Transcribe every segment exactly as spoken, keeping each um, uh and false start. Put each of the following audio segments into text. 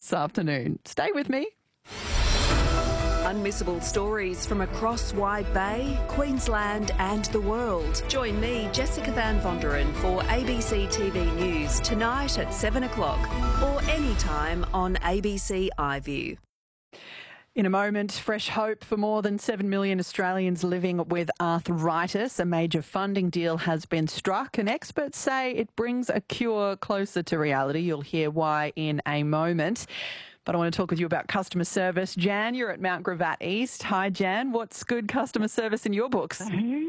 this afternoon. Stay with me. Unmissable stories from across Wide Bay, Queensland and the world. Join me, Jessica Van Vonderen, for A B C T V News tonight at seven o'clock or anytime on A B C iView. In a moment, fresh hope for more than seven million Australians living with arthritis. A major funding deal has been struck and experts say it brings a cure closer to reality. You'll hear why in a moment. But I want to talk with you about customer service. Jan, you're at Mount Gravatt East. Hi, Jan. What's good customer service in your books?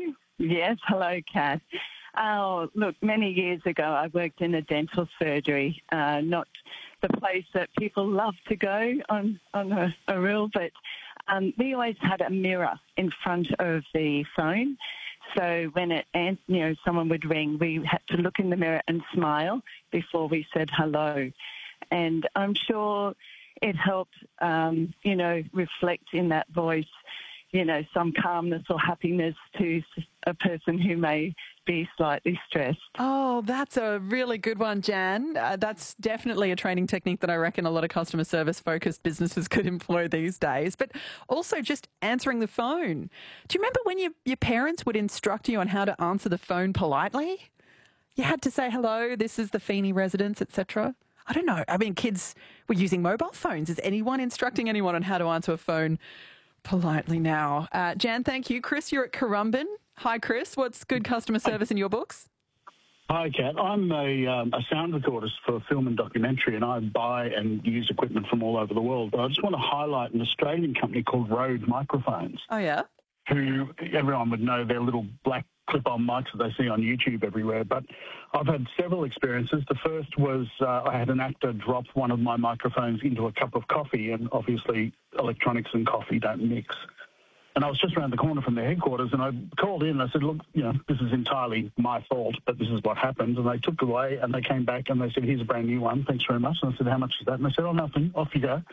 Yes, hello, Kat. Oh, look, many years ago I worked in a dental surgery, uh, not the place that people love to go on, on a, a real, but um, we always had a mirror in front of the phone. So when it, you know, someone would ring, we had to look in the mirror and smile before we said hello. And I'm sure it helped, um, you know, reflect in that voice, you know, some calmness or happiness to a person who may be slightly stressed. Oh, that's a really good one, Jan. Uh, that's definitely a training technique that I reckon a lot of customer service-focused businesses could employ these days. But also just answering the phone. Do you remember when you, your parents would instruct you on how to answer the phone politely? You had to say, hello, this is the Feeney residence, et cetera. I don't know. I mean, kids were using mobile phones. Is anyone instructing anyone on how to answer a phone politely now? Uh, Jan, thank you. Chris, you're at Currumbin. Hi, Chris. What's good customer service in your books? Hi, Kat. I'm a, um, a sound recordist for film and documentary, and I buy and use equipment from all over the world. But I just want to highlight an Australian company called Rode Microphones. Oh, yeah? Who everyone would know, they're little black clip-on mics that they see on YouTube everywhere. But I've had several experiences. The first was uh, I had an actor drop one of my microphones into a cup of coffee, and obviously electronics and coffee don't mix. And I was just around the corner from their headquarters, and I called in and I said, look, you know, this is entirely my fault, but this is what happened. And they took it away, and they came back and they said, here's a brand new one. Thanks very much. And I said, how much is that? And they said, oh, nothing. Off you go.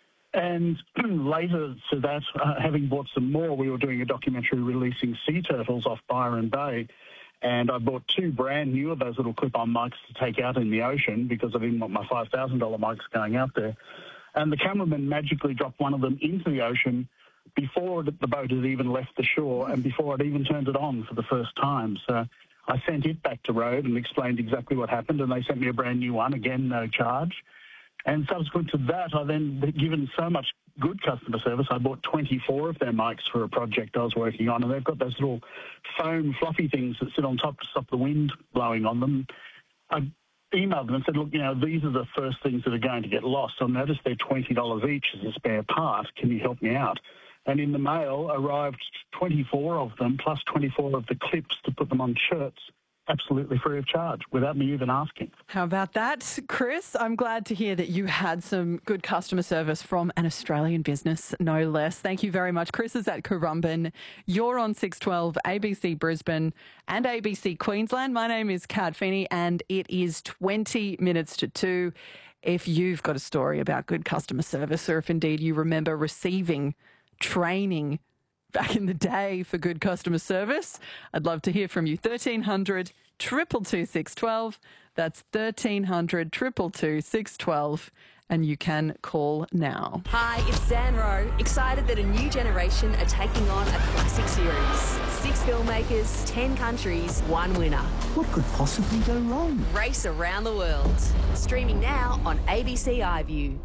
And later to that, uh, having bought some more, we were doing a documentary releasing sea turtles off Byron Bay. And I bought two brand new of those little clip-on mics to take out in the ocean because I didn't want my five thousand dollars mics going out there. And the cameraman magically dropped one of them into the ocean before the boat had even left the shore and before I'd even turned it on for the first time. So I sent it back to Rode and explained exactly what happened, and they sent me a brand new one, again, no charge. And subsequent to that, I then, given so much good customer service, I bought twenty-four of their mics for a project I was working on, and they've got those little foam fluffy things that sit on top to stop the wind blowing on them. I emailed them and said, look, you know, these are the first things that are going to get lost. I noticed they're twenty dollars each as a spare part. Can you help me out? And in the mail arrived twenty-four of them, plus twenty-four of the clips to put them on shirts, absolutely free of charge, without me even asking. How about that, Chris? I'm glad to hear that you had some good customer service from an Australian business, no less. Thank you very much. Chris is at Currumbin. You're on six twelve A B C Brisbane and A B C Queensland. My name is Kat Feeney, and it is twenty minutes to two. If you've got a story about good customer service, or if indeed you remember receiving training back in the day for good customer service, I'd love to hear from you. thirteen hundred, two two two, six one two. That's thirteen hundred, two two two, six one two. And you can call now. Hi, it's Zan Rowe. Excited that a new generation are taking on a classic series. Six filmmakers, ten countries, one winner. What could possibly go wrong? Race around the world. Streaming now on A B C iView.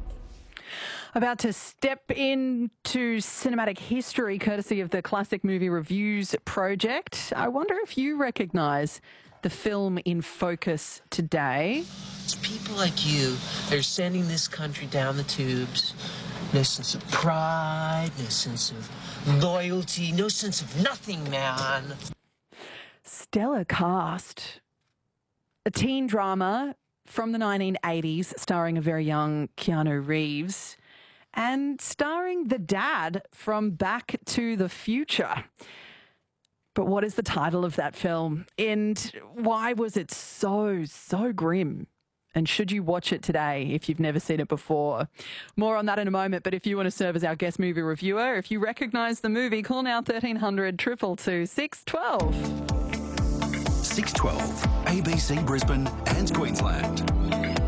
About to step into cinematic history courtesy of the Classic Movie Reviews project. I wonder if you recognise the film in focus today. It's people like you that are sending this country down the tubes. No sense of pride, no sense of loyalty, no sense of nothing, man. Stellar cast. A teen drama from the nineteen eighties starring a very young Keanu Reeves and starring the dad from Back to the Future. But what is the title of that film? And why was it so, so grim? And should you watch it today if you've never seen it before? More on that in a moment, but if you want to serve as our guest movie reviewer, if you recognise the movie, call now thirteen hundred, two two two, six one two. six twelve, A B C Brisbane and Queensland.